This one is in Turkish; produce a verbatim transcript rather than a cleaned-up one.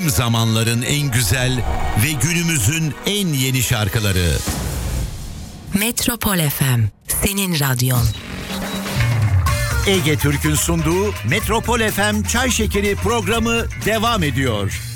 Tüm zamanların en güzel ve günümüzün en yeni şarkıları. Metropol F M, senin radyon. Ege Türk'ün sunduğu Metropol F M Çay Şekeri programı devam ediyor.